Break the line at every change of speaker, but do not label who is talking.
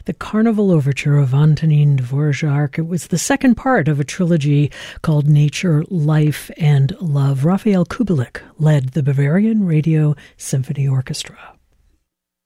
the Carnival Overture of Antonin Dvorak. It was the second part of a trilogy called Nature, Life, and Love. Rafael Kubelik led the Bavarian Radio Symphony Orchestra.